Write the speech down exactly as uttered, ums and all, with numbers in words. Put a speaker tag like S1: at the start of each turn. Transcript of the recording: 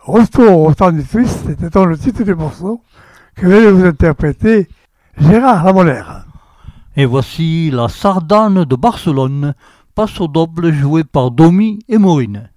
S1: Retour au temps du twist, c'était donc le titre du morceau que venait de vous interpréter Gérard Lamolaire.
S2: Et voici la Sardane de Barcelone, passe au double joué par Domi et Maureen.